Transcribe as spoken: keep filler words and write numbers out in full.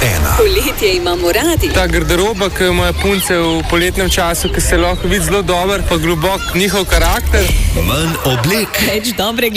ena. Poletje imamo radi. Ta garderoba, ki jo imajo punce v poletnem času, ki se lahko vidi zelo dober, pa globok njihov karakter. Manj oblek. Več dobre